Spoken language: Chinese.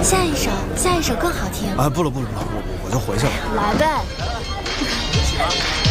下一首更好听。 啊，不了，我就回去了。 来呗。